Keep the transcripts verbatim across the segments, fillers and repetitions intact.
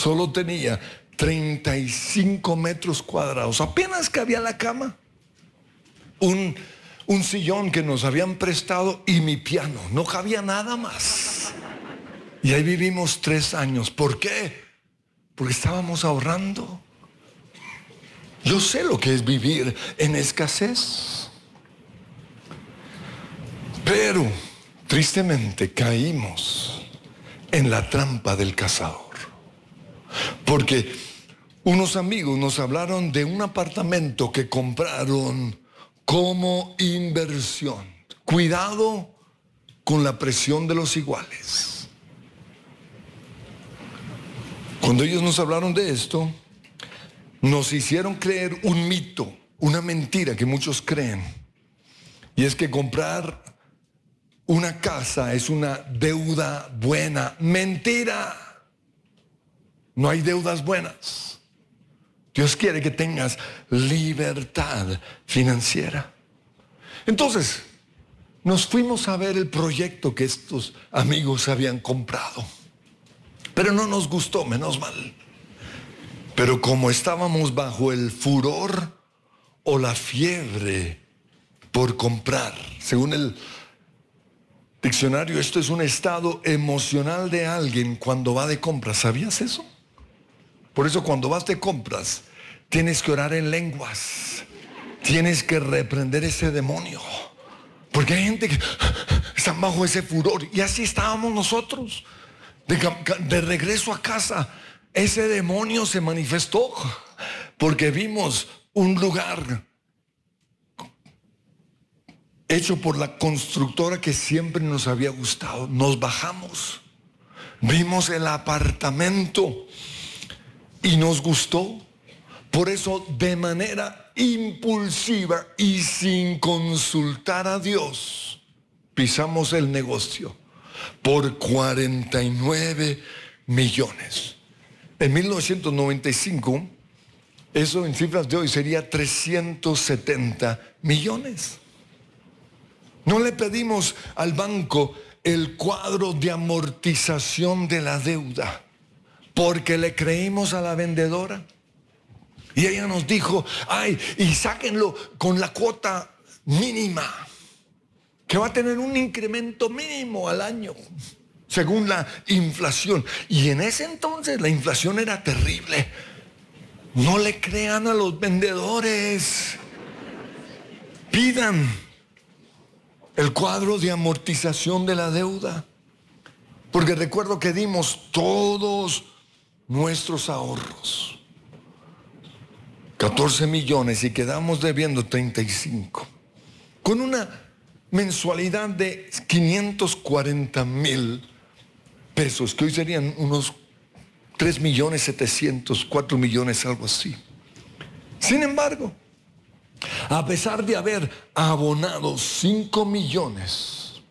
solo tenía treinta y cinco metros cuadrados. Apenas cabía la cama, un, un sillón que nos habían prestado y mi piano. No cabía nada más. Y ahí vivimos tres años. ¿Por qué? Porque estábamos ahorrando. Yo sé lo que es vivir en escasez. Pero, tristemente, caímos en la trampa del cazador. Porque unos amigos nos hablaron de un apartamento que compraron como inversión. Cuidado con la presión de los iguales. Cuando ellos nos hablaron de esto, nos hicieron creer un mito, una mentira que muchos creen. Y es que comprar una casa es una deuda buena. Mentira. No hay deudas buenas. Dios quiere que tengas libertad financiera. Entonces, nos fuimos a ver el proyecto que estos amigos habían comprado. Pero no nos gustó, menos mal. Pero como estábamos bajo el furor o la fiebre por comprar, según el diccionario, esto es un estado emocional de alguien cuando va de compras. ¿Sabías eso? Por eso cuando vas de compras, tienes que orar en lenguas. Tienes que reprender ese demonio. Porque hay gente que está bajo ese furor. Y así estábamos nosotros. De, de regreso a casa, ese demonio se manifestó. Porque vimos un lugar hecho por la constructora que siempre nos había gustado. Nos bajamos. Vimos el apartamento. Y nos gustó. Por eso, de manera impulsiva y sin consultar a Dios, pisamos el negocio por cuarenta y nueve millones. En mil novecientos noventa y cinco, eso en cifras de hoy sería trescientos setenta millones. No le pedimos al banco el cuadro de amortización de la deuda, porque le creímos a la vendedora. Y ella nos dijo, ay, y sáquenlo con la cuota mínima, que va a tener un incremento mínimo al año, según la inflación. Y en ese entonces la inflación era terrible. No le crean a los vendedores. Pidan el cuadro de amortización de la deuda. Porque recuerdo que dimos todos nuestros ahorros, catorce millones, y quedamos debiendo treinta y cinco, con una mensualidad de quinientos cuarenta mil pesos, que hoy serían unos tres millones setecientos, cuatro millones, algo así. Sin embargo, a pesar de haber abonado cinco millones,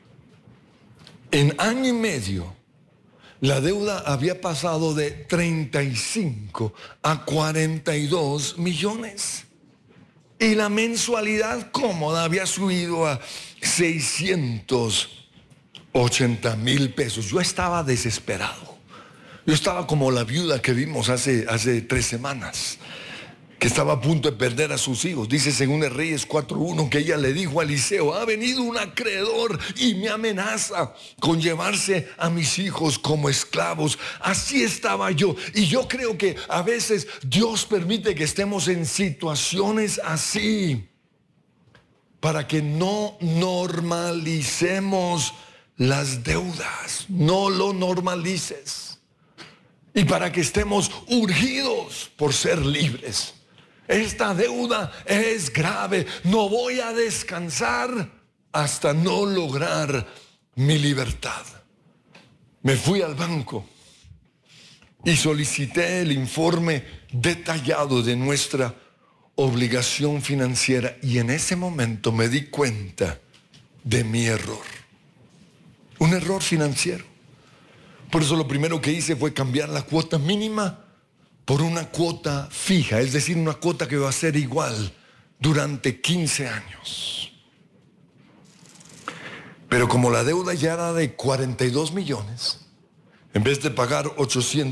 en año y medio, la deuda había pasado de treinta y cinco a cuarenta y dos millones. Y la mensualidad cómoda había subido a seiscientos ochenta mil pesos. Yo estaba desesperado. Yo estaba como la viuda que vimos hace, hace tres semanas, que estaba a punto de perder a sus hijos. Dice según el Reyes cuatro uno que ella le dijo a Eliseo, ha venido un acreedor y me amenaza con llevarse a mis hijos como esclavos. Así estaba yo. Y yo creo que a veces Dios permite que estemos en situaciones así para que no normalicemos las deudas. No lo normalices. Y para que estemos urgidos por ser libres. Esta deuda es grave. No voy a descansar hasta no lograr mi libertad. Me fui al banco y solicité el informe detallado de nuestra obligación financiera. Y en ese momento me di cuenta de mi error. Un error financiero. Por eso lo primero que hice fue cambiar la cuota mínima por una cuota fija, es decir, una cuota que va a ser igual durante quince años. Pero como la deuda ya era de cuarenta y dos millones, en vez de pagar ochocientos